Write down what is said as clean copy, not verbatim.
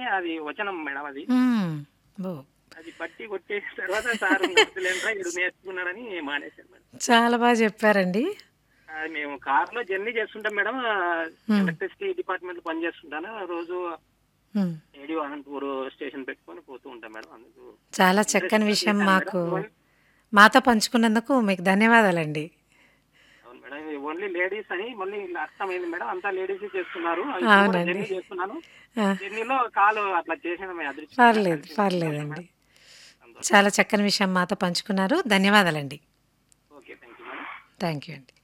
అది వచనం మేడం అది. హ్మ్. ఓహ్! అది బట్టి కొట్టేసిన తర్వాత సార్ వద్దులేంట్రా ఈడు నేర్చుకున్నాడని మానేశాను మేడం. చాలా చెప్పారండి. అది మేము కార్‌లో జర్నీ చేస్తుంటాం మేడం. హ్మ్. ఎలక్ట్రిసిటీ డిపార్ట్‌మెంట్‌లో పనిచేస్తుంటాను. రోజు హ్మ్. రేడియో అనంతపూర్ స్టేషన్ పెట్టుకొని పోతూ ఉంటాం మేడం. అందుకు చాలా చక్కని ఇంట్రెస్ట్‌గా విషయం చేశాను మేడం. మాకు మాతో పంచుకున్నందుకు మీకు ధన్యవాదాలండి. అవును మేడం. ఇది ఓన్లీ లేడీస్ అని మళ్ళీ ఇలా అర్థమైంది మేడం. అంతా లేడీసే చేస్తున్నారు. ఇప్పుడు కూడా అవునండి. జర్నీ చేస్తున్నాను. ఆ! జర్నీలో కాలు అట్లా చేసిన యాదృచ్ఛికంగా పర్లేదు. కలిసింది. సంతోషం పర్లేదండి. మేడం. సంతోషం చాలా మేడం. చక్కని విషయం మాతో పంచుకున్నారు. ధన్యవాదాలండి. Okay. Thank you madam. Thank you అండి.